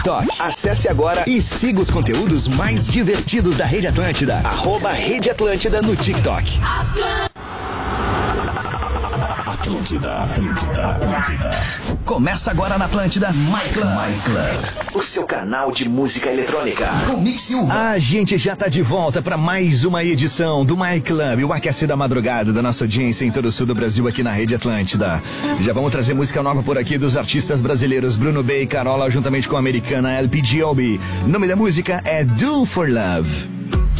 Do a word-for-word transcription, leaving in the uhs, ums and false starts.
TikTok. Acesse agora e siga os conteúdos mais divertidos da Rede Atlântida. Arroba Rede Atlântida no TikTok. Atlântida, Atlântida, Atlântida. Começa agora na Atlântida My Club. My Club, o seu canal de música eletrônica. Com Mix Silva. A gente já tá de volta para mais uma edição do My Club, o aquecido da madrugada da nossa audiência em todo o sul do Brasil aqui na Rede Atlântida. Já vamos trazer música nova por aqui dos artistas brasileiros Bruno B e Carola, juntamente com a americana L P Giobbi. O nome da música é Do For Love.